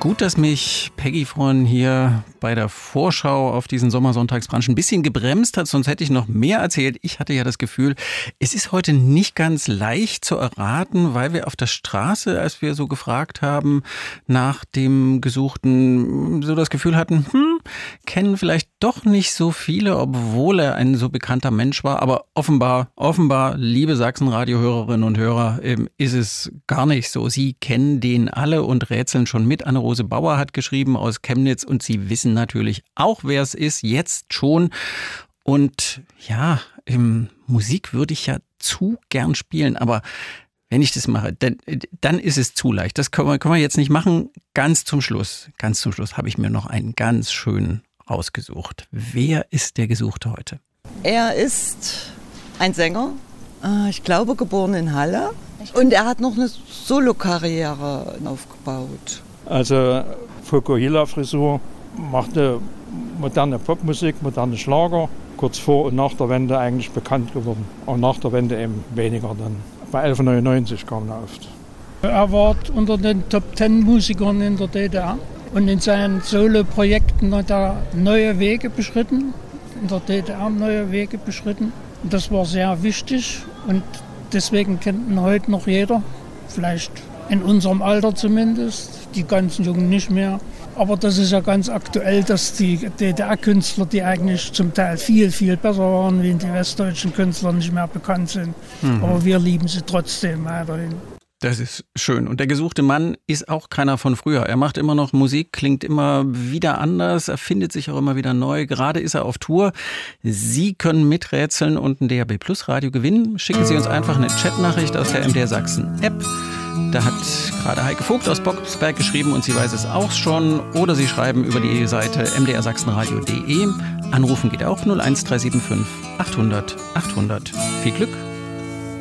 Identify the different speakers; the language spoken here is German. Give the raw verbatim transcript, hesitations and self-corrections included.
Speaker 1: Gut, dass mich Peggy vorhin hier bei der Vorschau auf diesen Sommersonntagsbrunch ein bisschen gebremst hat, sonst hätte ich noch mehr erzählt. Ich hatte ja das Gefühl, es ist heute nicht ganz leicht zu erraten, weil wir auf der Straße, als wir so gefragt haben nach dem Gesuchten, so das Gefühl hatten, hm, kennen vielleicht doch nicht so viele, obwohl er ein so bekannter Mensch war. Aber offenbar, offenbar, liebe Sachsen-Radio-Hörerinnen und Hörer, ist es gar nicht so. Sie kennen den alle und rätseln schon mit. Anne-Rose Bauer hat geschrieben aus Chemnitz und Sie wissen natürlich auch, wer es ist, jetzt schon. Und ja, ähm, Musik würde ich ja zu gern spielen, aber wenn ich das mache, dann, dann ist es zu leicht. Das können wir, können wir jetzt nicht machen. Ganz zum Schluss, ganz zum Schluss habe ich mir noch einen ganz schönen rausgesucht. Wer ist der Gesuchte heute?
Speaker 2: Er ist ein Sänger, ich glaube geboren in Halle. Und er hat noch eine Solokarriere aufgebaut.
Speaker 3: Also Fukuhila-Frisur, machte moderne Popmusik, moderne Schlager. Kurz vor und nach der Wende eigentlich bekannt geworden. Und nach der Wende eben weniger dann. Bei elf neunundneunzig kam er oft.
Speaker 4: Er war unter den Top Ten Musikern in der D D R. Und in seinen Solo-Projekten hat er neue Wege beschritten. In der D D R neue Wege beschritten. Und das war sehr wichtig. Und deswegen kennt ihn heute noch jeder. Vielleicht in unserem Alter zumindest. Die ganzen Jungen nicht mehr. Aber das ist ja ganz aktuell, dass die D D R-Künstler, die eigentlich zum Teil viel, viel besser waren, wie die westdeutschen Künstler, nicht mehr bekannt sind. Mhm. Aber wir lieben sie trotzdem weiterhin.
Speaker 1: Das ist schön. Und der gesuchte Mann ist auch keiner von früher. Er macht immer noch Musik, klingt immer wieder anders, erfindet sich auch immer wieder neu. Gerade ist er auf Tour. Sie können miträtseln und ein D A B Plus Radio gewinnen. Schicken Sie uns einfach eine Chatnachricht aus der M D R Sachsen App. Da hat gerade Heike Vogt aus Boxberg geschrieben und sie weiß es auch schon. Oder Sie schreiben über die Seite m d r sachsenradio punkt d e. Anrufen geht auch null eins drei sieben fünf achthundert achthundert. Viel Glück!